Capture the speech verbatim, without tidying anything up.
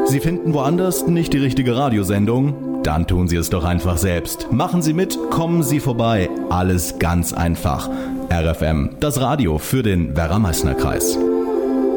Sie finden woanders nicht die richtige Radiosendung? Dann tun Sie es doch einfach selbst. Machen Sie mit, kommen Sie vorbei. Alles ganz einfach. R F M, das Radio für den Werra-Meißner-Kreis.